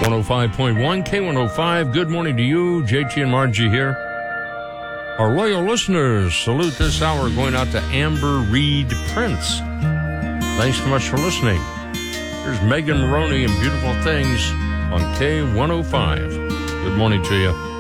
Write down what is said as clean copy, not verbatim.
105.1 K105. Good morning to you. JT and Margie here. Our loyal listeners, salute this hour going out to Amber Reed Prince. Thanks so much for listening. Here's Megan Maroney and Beautiful Things on K105. Good morning to you.